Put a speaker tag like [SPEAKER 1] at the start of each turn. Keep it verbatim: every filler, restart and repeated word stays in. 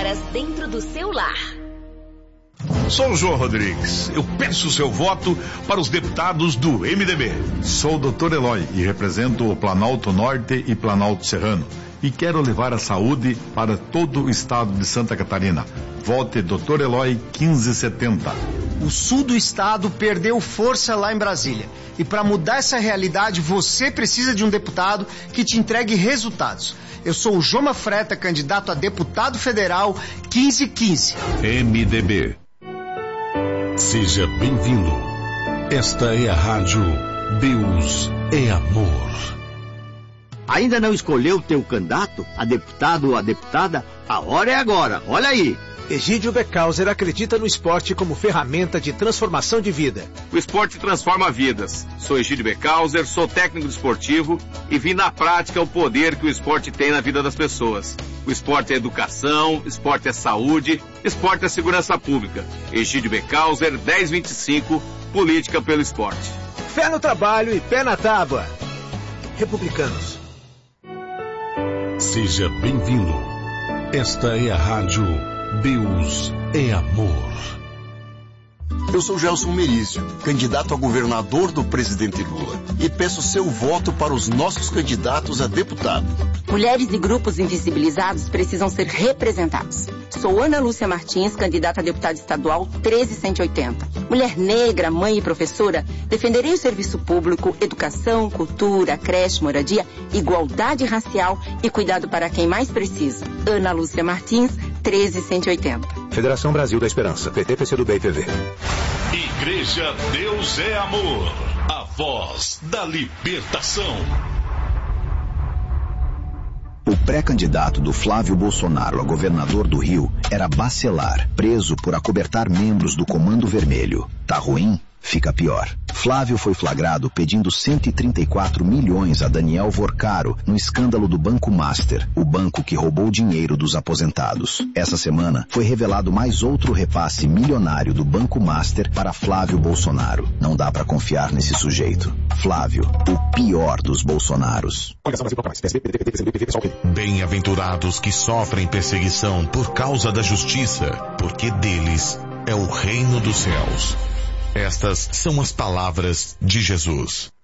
[SPEAKER 1] horas dentro do seu lar.
[SPEAKER 2] Sou o João Rodrigues. Eu peço o seu voto para os deputados do M D B.
[SPEAKER 3] Sou o doutor Eloy e represento o Planalto Norte e Planalto Serrano. E quero levar a saúde para todo o estado de Santa Catarina. Vote doutor Eloy quinze setenta.
[SPEAKER 4] O sul do estado perdeu força lá em Brasília. E para mudar essa realidade, você precisa de um deputado que te entregue resultados. Eu sou o Joma Freta, candidato a deputado federal quinze quinze.
[SPEAKER 2] M D B.
[SPEAKER 5] Seja bem-vindo. Esta é a rádio Deus é Amor.
[SPEAKER 6] Ainda não escolheu o teu candidato, a deputado ou a deputada? A hora é agora, olha aí.
[SPEAKER 7] Egídio Becauser acredita no esporte como ferramenta de transformação de vida.
[SPEAKER 8] O esporte transforma vidas. Sou Egídio Becauser, sou técnico esportivo e vi na prática o poder que o esporte tem na vida das pessoas. O esporte é educação, esporte é saúde, esporte é segurança pública. Egídio Becauser, dez vinte e cinco, política pelo esporte.
[SPEAKER 7] Fé no trabalho e pé na tábua. Republicanos.
[SPEAKER 5] Seja bem-vindo. Esta é a rádio Deus é Amor.
[SPEAKER 9] Eu sou Gelson Merício, candidato a governador do presidente Lula, e peço seu voto para os nossos candidatos a deputado.
[SPEAKER 1] Mulheres e grupos invisibilizados precisam ser representados. Sou Ana Lúcia Martins, candidata a deputada estadual treze cento e oitenta. Mulher negra, mãe e professora, defenderei o serviço público, educação, cultura, creche, moradia, igualdade racial e cuidado para quem mais precisa. Ana Lúcia Martins, treze cento e oitenta.
[SPEAKER 7] Federação Brasil da Esperança, P T, P C do B e P V.
[SPEAKER 5] Igreja Deus é Amor, a voz da libertação.
[SPEAKER 10] O pré-candidato do Flávio Bolsonaro a governador do Rio era Bacelar, preso por acobertar membros do Comando Vermelho. Tá ruim? Fica pior. Flávio foi flagrado pedindo cento e trinta e quatro milhões a Daniel Vorcaro no escândalo do Banco Master, o banco que roubou dinheiro dos aposentados. Essa semana foi revelado mais outro repasse milionário do Banco Master para Flávio Bolsonaro. Não dá pra confiar nesse sujeito. Flávio, o pior dos Bolsonaros.
[SPEAKER 5] Bem-aventurados que sofrem perseguição por causa da justiça, porque deles é o reino dos céus. Estas são as palavras de Jesus.